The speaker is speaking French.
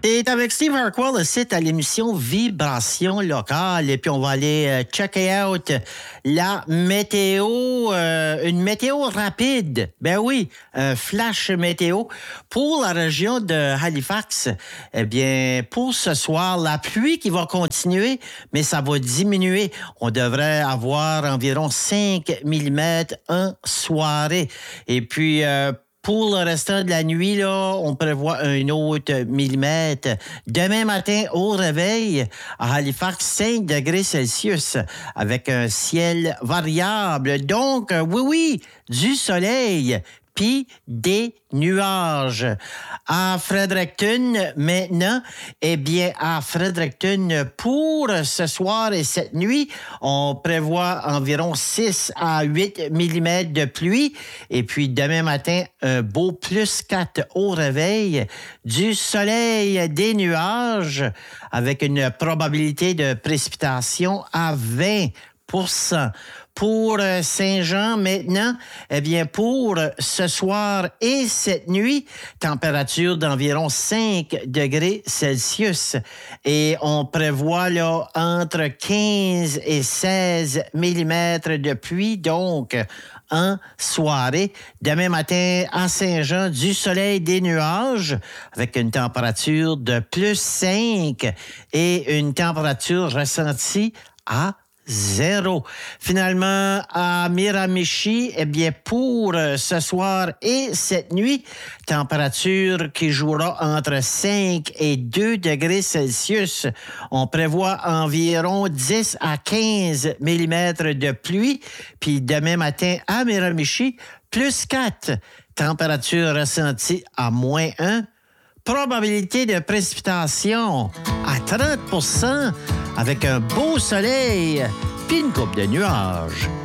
T'es avec Steve Harquell, le site à l'émission Vibration locale. Et puis, on va aller checker out la météo, une météo rapide. Ben oui, un flash météo pour la région de Halifax. Eh bien, pour ce soir, la pluie qui va continuer, mais ça va diminuer. On devrait avoir environ 5 mm en soirée. Et puis, pour le restant de la nuit, là, on prévoit un autre millimètre. Demain matin, au réveil, à Halifax, 5 degrés Celsius, avec un ciel variable. Donc, oui, du soleil, puis des nuages. À Fredericton, maintenant, eh bien, à Fredericton, pour ce soir et cette nuit, on prévoit environ 6 à 8 mm de pluie. Et puis, demain matin, un beau plus 4 au réveil, du soleil, des nuages, avec une probabilité de précipitation à 20 Pour Saint-Jean, maintenant, eh bien, pour ce soir et cette nuit, température d'environ 5 degrés Celsius. Et on prévoit là entre 15 et 16 mm de pluie, donc en soirée. Demain matin, à Saint-Jean, du soleil, des nuages, avec une température de plus 5 et une température ressentie à 0. Finalement, à Miramichi, eh bien, pour ce soir et cette nuit, température qui jouera entre 5 et 2 degrés Celsius. On prévoit environ 10 à 15 mm de pluie. Puis demain matin, à Miramichi, plus 4. Température ressentie à moins 1. Probabilité de précipitation à 30 avec un beau soleil puis une coupe de nuages.